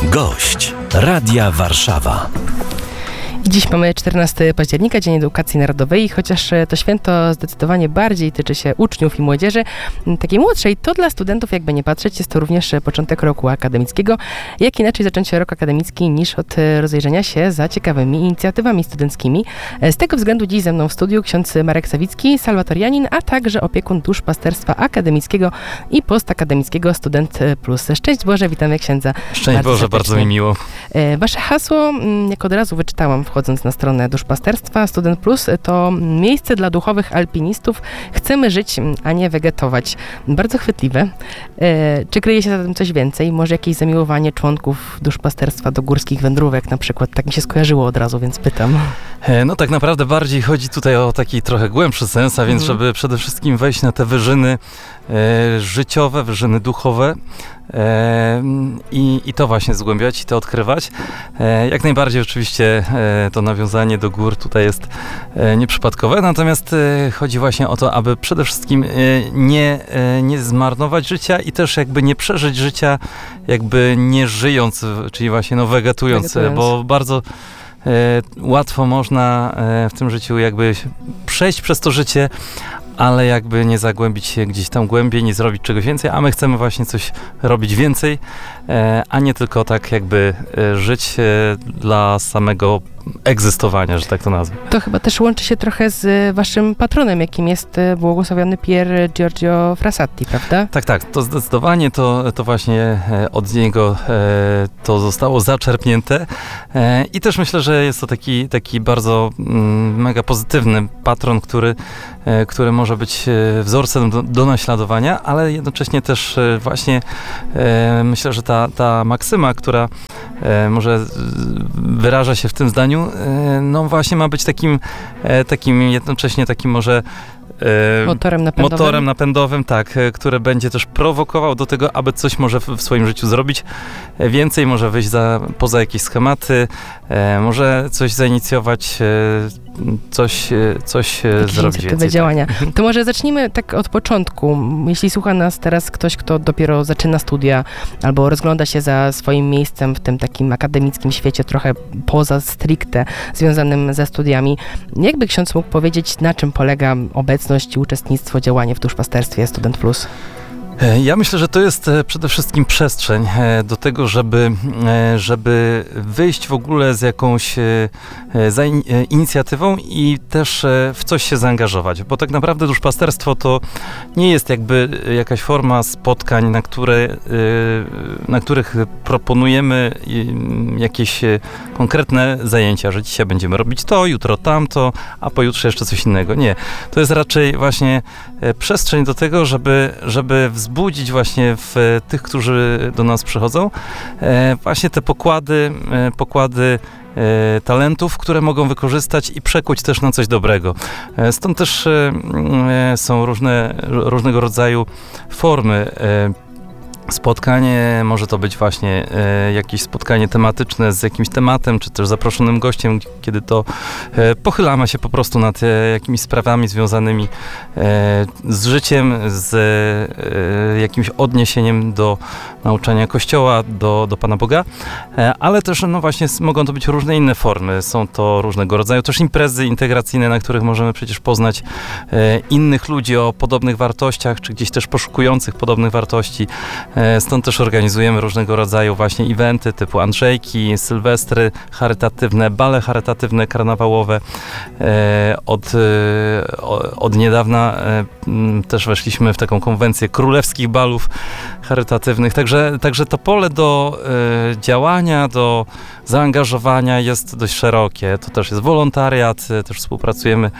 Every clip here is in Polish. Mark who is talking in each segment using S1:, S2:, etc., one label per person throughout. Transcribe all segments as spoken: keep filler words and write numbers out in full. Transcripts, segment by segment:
S1: Gość Radia Warszawa.
S2: Dziś mamy czternastego października, Dzień Edukacji Narodowej i chociaż to święto zdecydowanie bardziej tyczy się uczniów i młodzieży, takiej młodszej, to dla studentów, jakby nie patrzeć, jest to również początek roku akademickiego. Jak inaczej zacząć rok akademicki niż od rozejrzenia się za ciekawymi inicjatywami studenckimi. Z tego względu dziś ze mną w studiu ksiądz Marek Sawicki, salwatorianin, a także opiekun duszpasterstwa akademickiego i postakademickiego Student Plus. Szczęść Boże, witamy księdza.
S3: Szczęść bardzo Boże, bardzo mi miło.
S2: Wasze hasło, jak od razu wyczytałam, wchodząc na stronę duszpasterstwa, Student Plus to miejsce dla duchowych alpinistów. Chcemy żyć, a nie wegetować. Bardzo chwytliwe. E, czy kryje się za tym coś więcej? Może jakieś zamiłowanie członków duszpasterstwa do górskich wędrówek na przykład? Tak mi się skojarzyło od razu, więc pytam.
S3: E, no tak naprawdę bardziej chodzi tutaj o taki trochę głębszy sens, a więc mhm. żeby przede wszystkim wejść na te wyżyny e, życiowe, wyżyny duchowe. E, i, I to właśnie zgłębiać i to odkrywać. E, jak najbardziej oczywiście e, to nawiązanie do gór tutaj jest e, nieprzypadkowe, natomiast e, chodzi właśnie o to, aby przede wszystkim e, nie, e, nie zmarnować życia i też jakby nie przeżyć życia jakby nie żyjąc, czyli właśnie no wegetując, wegetując. bo bardzo e, łatwo można e, w tym życiu jakby przejść przez to życie, ale jakby nie zagłębić się gdzieś tam głębiej, nie zrobić czegoś więcej, a my chcemy właśnie coś robić więcej, e, a nie tylko tak jakby e, żyć e, dla samego egzystowania, że tak to nazwę.
S2: To chyba też łączy się trochę z waszym patronem, jakim jest błogosławiony Pier Giorgio Frassati, prawda?
S3: Tak, tak, to zdecydowanie to, to właśnie od niego e, to zostało zaczerpnięte e, i też myślę, że jest to taki, taki bardzo mm, mega pozytywny patron, który, e, który może być wzorcem do, do naśladowania, ale jednocześnie też e, właśnie e, myślę, że ta, ta maksyma, która e, może wyraża się w tym zdaniu, no właśnie ma być takim, takim jednocześnie takim może
S2: motorem napędowym.
S3: motorem napędowym, tak, który będzie też prowokował do tego, aby coś może w swoim życiu zrobić więcej, może wyjść za, poza jakieś schematy, może coś zainicjować, coś, coś zrobić więcej.
S2: Działania. To może zacznijmy tak od początku. Jeśli słucha nas teraz ktoś, kto dopiero zaczyna studia albo rozgląda się za swoim miejscem w tym takim akademickim świecie, trochę poza stricte związanym ze studiami, jakby ksiądz mógł powiedzieć, na czym polega obecność i uczestnictwo, działanie w duszpasterstwie Student Plus?
S3: Ja myślę, że to jest przede wszystkim przestrzeń do tego, żeby, żeby wyjść w ogóle z jakąś inicjatywą i też w coś się zaangażować, bo tak naprawdę duszpasterstwo to nie jest jakby jakaś forma spotkań, na, które, na których proponujemy jakieś konkretne zajęcia, że dzisiaj będziemy robić to, jutro tamto, a pojutrze jeszcze coś innego. Nie. To jest raczej właśnie przestrzeń do tego, żeby, żeby wzbudzić właśnie w tych, którzy do nas przychodzą, właśnie te pokłady, pokłady talentów, które mogą wykorzystać i przekuć też na coś dobrego. Stąd też są różne, różnego rodzaju formy spotkanie, może to być właśnie e, jakieś spotkanie tematyczne z jakimś tematem, czy też zaproszonym gościem, kiedy to e, pochylamy się po prostu nad e, jakimiś sprawami związanymi e, z życiem, z e, jakimś odniesieniem do nauczania Kościoła, do, do Pana Boga, e, ale też no właśnie mogą to być różne inne formy. Są to różnego rodzaju też imprezy integracyjne, na których możemy przecież poznać e, innych ludzi o podobnych wartościach, czy gdzieś też poszukujących podobnych wartości. Stąd też organizujemy różnego rodzaju właśnie eventy typu Andrzejki, Sylwestry charytatywne, bale charytatywne, karnawałowe. Od, od niedawna też weszliśmy w taką konwencję królewskich balów charytatywnych. Także, także to pole do działania, do zaangażowania jest dość szerokie. To też jest wolontariat, też współpracujemy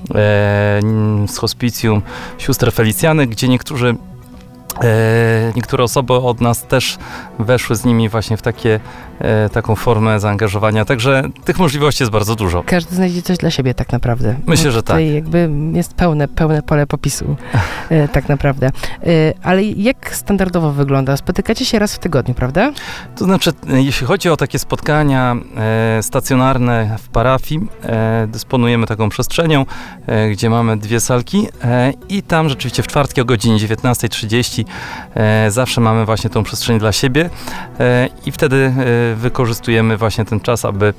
S3: z hospicjum sióstr Felicjanek, gdzie niektórzy E, niektóre osoby od nas też weszły z nimi właśnie w takie, e, taką formę zaangażowania, także tych możliwości jest bardzo dużo.
S2: Każdy znajdzie coś dla siebie tak naprawdę.
S3: Myślę, że
S2: Tutaj
S3: tak.
S2: jakby jest pełne, pełne pole popisu e, tak naprawdę. E, ale jak standardowo wygląda? Spotykacie się raz w tygodniu, prawda?
S3: To znaczy, jeśli chodzi o takie spotkania e, stacjonarne w parafii, e, dysponujemy taką przestrzenią, e, gdzie mamy dwie salki e, i tam rzeczywiście w czwartki o godzinie dziewiętnasta trzydzieści e, zawsze mamy właśnie tą przestrzeń dla siebie e, i wtedy e, wykorzystujemy właśnie ten czas, aby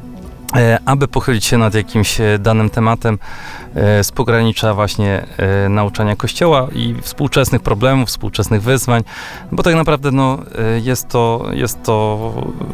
S3: e, aby pochylić się nad jakimś danym tematem e, z pogranicza właśnie e, nauczania Kościoła i współczesnych problemów, współczesnych wyzwań, bo tak naprawdę no, e, jest to, jest to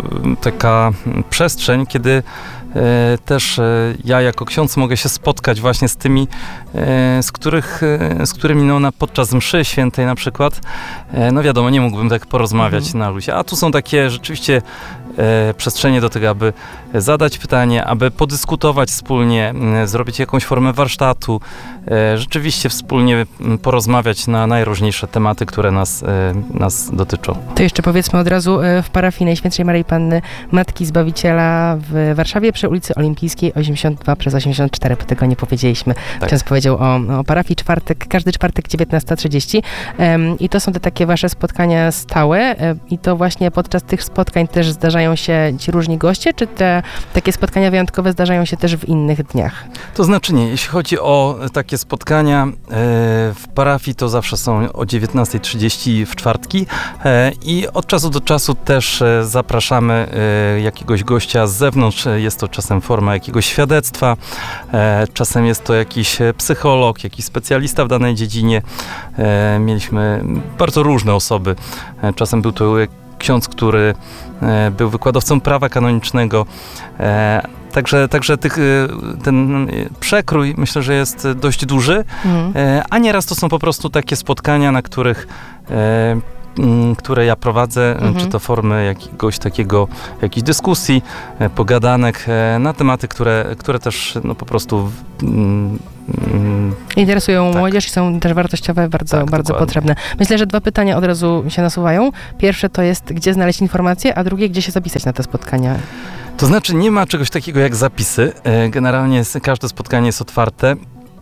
S3: taka przestrzeń, kiedy E, też e, ja jako ksiądz mogę się spotkać właśnie z tymi, e, z, których, e, z którymi no, na, podczas mszy świętej na przykład, e, no wiadomo, nie mógłbym tak porozmawiać mhm. na luzie, a tu są takie rzeczywiście e, przestrzenie do tego, aby zadać pytanie, aby podyskutować wspólnie, e, zrobić jakąś formę warsztatu, e, rzeczywiście wspólnie porozmawiać na najróżniejsze tematy, które nas, e, nas dotyczą.
S2: To jeszcze powiedzmy od razu, e, w parafii Najświętszej Maryi Panny Matki Zbawiciela w Warszawie przy ulicy Olimpijskiej osiemdziesiąt dwa przez osiemdziesiąt cztery, bo tego nie powiedzieliśmy.
S3: Tak.
S2: Ksiądz powiedział o, o parafii czwartek, każdy czwartek dziewiętnasta trzydzieści um, i to są te takie wasze spotkania stałe um, i to właśnie podczas tych spotkań też zdarzają się ci różni goście, czy te takie spotkania wyjątkowe zdarzają się też w innych dniach?
S3: To znaczy nie, jeśli chodzi o takie spotkania e, w parafii, to zawsze są o dziewiętnasta trzydzieści w czwartki e, i od czasu do czasu też e, zapraszamy e, jakiegoś gościa z zewnątrz. Jest to czasem forma jakiegoś świadectwa, e, czasem jest to jakiś psycholog, jakiś specjalista w danej dziedzinie. E, mieliśmy bardzo różne osoby. E, czasem był to ksiądz, który e, był wykładowcą prawa kanonicznego. E, Także, także tych, ten przekrój myślę, że jest dość duży, mhm. e, a nieraz to są po prostu takie spotkania, na których e, które ja prowadzę, mhm. czy to formy jakiegoś takiego, jakiejś dyskusji, pogadanek na tematy, które, które też no, po prostu mm,
S2: interesują
S3: tak.
S2: młodzież i są też wartościowe, bardzo,
S3: tak,
S2: bardzo
S3: dokładnie.
S2: potrzebne. Myślę, że dwa pytania od razu się nasuwają. Pierwsze to jest, gdzie znaleźć informacje, a drugie, gdzie się zapisać na te spotkania.
S3: To znaczy, nie ma czegoś takiego jak zapisy. Generalnie każde spotkanie jest otwarte.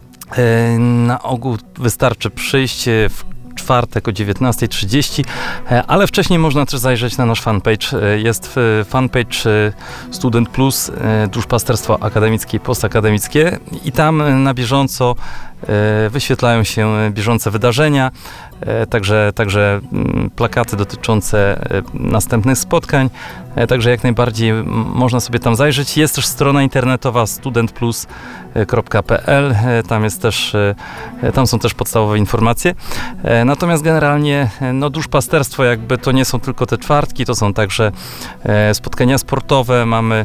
S3: Na ogół wystarczy przyjść w czwartek o dziewiętnasta trzydzieści, ale wcześniej można też zajrzeć na nasz fanpage. Jest fanpage Student Plus, Duszpasterstwo Akademickie i Postakademickie i tam na bieżąco wyświetlają się bieżące wydarzenia, także, także plakaty dotyczące następnych spotkań, także jak najbardziej można sobie tam zajrzeć. Jest też strona internetowa student plus kropka p l, tam jest też, tam są też podstawowe informacje. Natomiast generalnie no, duszpasterstwo jakby to nie są tylko te czwartki, to są także spotkania sportowe, mamy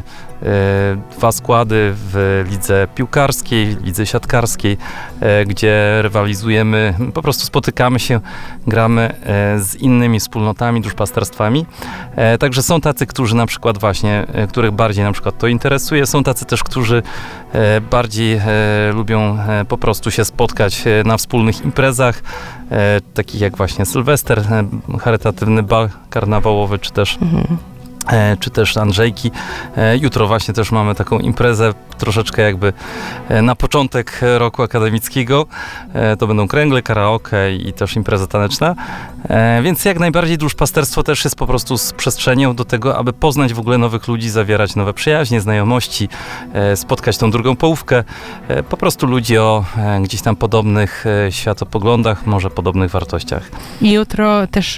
S3: dwa składy w lidze piłkarskiej, lidze siatkarskiej, gdzie rywalizujemy, po prostu spotykamy się, gramy z innymi wspólnotami, duszpasterstwami. Także są tacy, którzy na przykład właśnie, których bardziej na przykład to interesuje, są tacy też, którzy bardziej lubią po prostu się spotkać na wspólnych imprezach, takich jak właśnie Sylwester, charytatywny bal karnawałowy, czy też mhm. czy też Andrzejki. Jutro właśnie też mamy taką imprezę troszeczkę jakby na początek roku akademickiego. To będą kręgle, karaoke i też impreza taneczna. Więc jak najbardziej duszpasterstwo też jest po prostu z przestrzenią do tego, aby poznać w ogóle nowych ludzi, zawierać nowe przyjaźnie, znajomości, spotkać tą drugą połówkę. Po prostu ludzi o gdzieś tam podobnych światopoglądach, może podobnych wartościach.
S2: I jutro też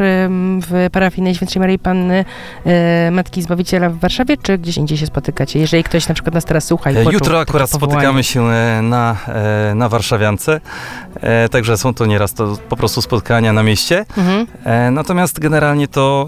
S2: w parafii Najświętszej Maryi Panny Matki Zbawiciela w Warszawie, czy gdzieś indziej się spotykacie? Jeżeli ktoś na przykład nas teraz słucha i poczuł
S3: Jutro akurat
S2: takie powołanie.
S3: spotykamy się na, na Warszawiance, także są to nieraz to po prostu spotkania na mieście. Mhm. Natomiast generalnie to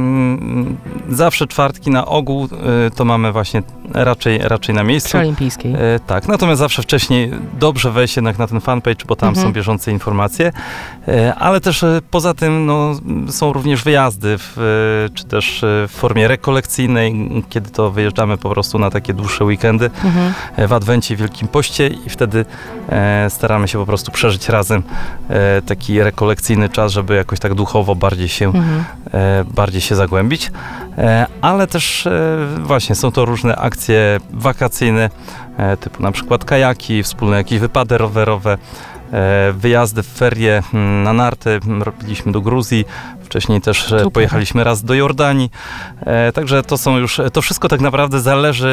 S3: um, zawsze czwartki na ogół to mamy właśnie raczej, raczej na miejscu.
S2: Przy Olimpijskiej.
S3: Tak, natomiast zawsze wcześniej dobrze wejść jednak na ten fanpage, bo tam mhm. są bieżące informacje, ale też poza tym no, są również wyjazdy, w, czy też w formie rekolekcyjnej, kiedy to wyjeżdżamy po prostu na takie dłuższe weekendy mhm. w Adwencie i Wielkim Poście i wtedy e, staramy się po prostu przeżyć razem e, taki rekolekcyjny czas, żeby jakoś tak duchowo bardziej się, mhm. e, bardziej się zagłębić. E, ale też e, właśnie są to różne akcje wakacyjne, e, typu na przykład kajaki, wspólne jakieś wypady rowerowe, wyjazdy w ferie na narty, robiliśmy do Gruzji, wcześniej też Super. pojechaliśmy raz do Jordanii, także to są już, to wszystko tak naprawdę zależy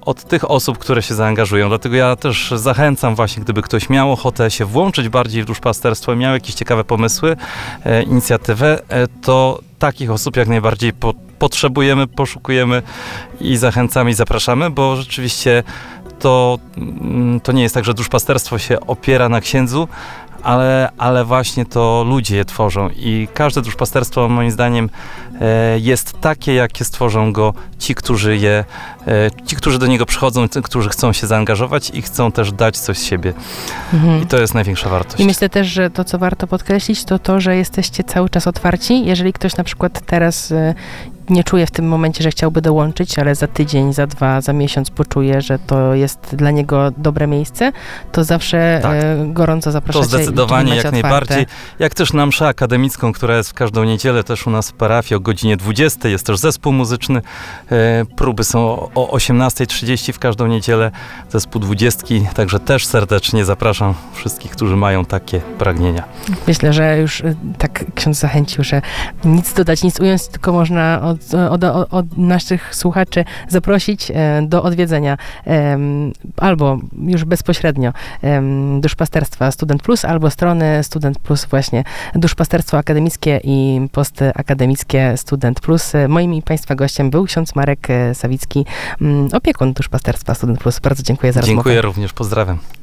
S3: od tych osób, które się zaangażują. Dlatego ja też zachęcam właśnie, gdyby ktoś miał ochotę się włączyć bardziej w duszpasterstwo, miał jakieś ciekawe pomysły, e, inicjatywę, e, to takich osób jak najbardziej po, potrzebujemy, poszukujemy i zachęcamy i zapraszamy, bo rzeczywiście to, to nie jest tak, że duszpasterstwo się opiera na księdzu, ale, ale właśnie to ludzie je tworzą i każde duszpasterstwo moim zdaniem e, jest takie, jakie stworzą go ci, którzy je, e, ci, którzy do niego przychodzą, ci, którzy chcą się zaangażować i chcą też dać coś z siebie.
S2: Mhm.
S3: I to jest największa wartość.
S2: I myślę też, że to, co warto podkreślić, to to, że jesteście cały czas otwarci. Jeżeli ktoś na przykład teraz y, nie czuje w tym momencie, że chciałby dołączyć, ale za tydzień, za dwa, za miesiąc poczuje, że to jest dla niego dobre miejsce, to zawsze
S3: Tak.
S2: y, gorąco zapraszacie.
S3: To zdecydowanie,
S2: i
S3: jak
S2: otwarte.
S3: najbardziej. Jak też na mszę akademicką, która jest w każdą niedzielę też u nas w parafii o godzinie dwudziestej. Jest też zespół muzyczny. E, próby są o osiemnastej trzydzieści w każdą niedzielę. Zespół dwudziestki. Także też serdecznie zapraszam wszystkich, którzy mają takie pragnienia.
S2: Myślę, że już y, tak ksiądz zachęcił, że nic dodać, nic ująć, tylko można od, od, od, od naszych słuchaczy zaprosić e, do odwiedzenia em, albo już bezpośrednio em, duszpasterstwa Student Plus, albo strony Student Plus właśnie, duszpasterstwo akademickie i postakademickie Student Plus. Moim i Państwa gościem był ksiądz Marek e, Sawicki, m, opiekun duszpasterstwa Student Plus. Bardzo dziękuję za rozmowę.
S3: Dziękuję również, pozdrawiam.